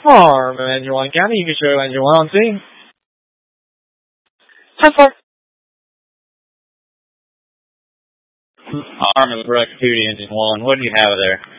Arm Engine 1 County, you can show Engine 1 on scene. 10-4. Arm of Breck 2 to Engine 1, what do you have there?